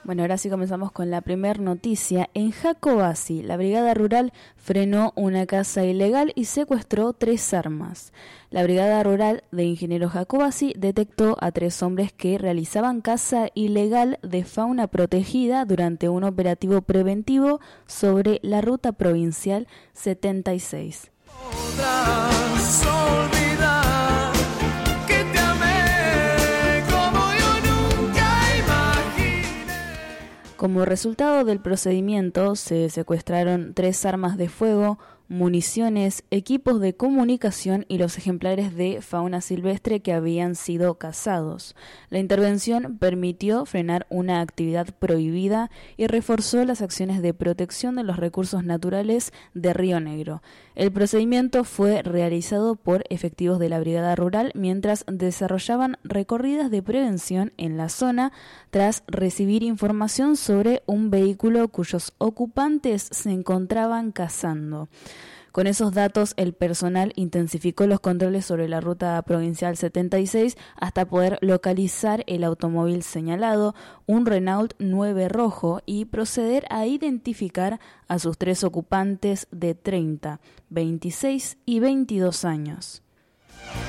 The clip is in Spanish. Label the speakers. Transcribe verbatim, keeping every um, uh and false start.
Speaker 1: Bueno, ahora sí comenzamos con la primer noticia. En Jacobasi, la Brigada Rural frenó una caza ilegal y secuestró tres armas. La Brigada Rural de Ingenieros Jacobasi detectó a tres hombres que realizaban caza ilegal de fauna protegida durante un operativo preventivo sobre la ruta provincial setenta y seis.
Speaker 2: Podrás olvidar que te amé como yo nunca imaginé.
Speaker 1: Como resultado del procedimiento, se secuestraron tres armas de fuego, municiones, equipos de comunicación y los ejemplares de fauna silvestre que habían sido cazados. La intervención permitió frenar una actividad prohibida y reforzó las acciones de protección de los recursos naturales de Río Negro. El procedimiento fue realizado por efectivos de la Brigada Rural mientras desarrollaban recorridas de prevención en la zona tras recibir información sobre un vehículo cuyos ocupantes se encontraban cazando. Con esos datos, el personal intensificó los controles sobre la ruta provincial setenta y seis hasta poder localizar el automóvil señalado, un Renault nueve rojo, y proceder a identificar a sus tres ocupantes de treinta, veintiséis y veintidós años.